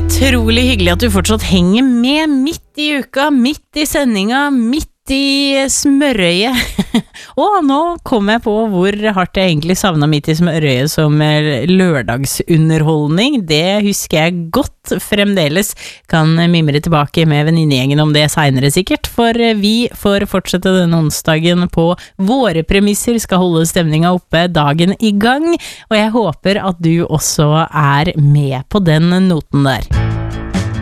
Utrolig hyggelig at du fortsatt henger med midt i uka, midt i sendinga, midt i smørøyet. Og nå kom jeg på hvor hardt jeg egentlig savnet midt i smørøyet som lørdagsunderholdning. Det husker jeg godt fremdeles. Kan mimre tilbake med venninnegjengen om det senere sikkert, for vi får fortsette denne onsdagen på våre premisser, skal holde stemninga oppe dagen i gang, og jeg håper at du også er med på den noten der.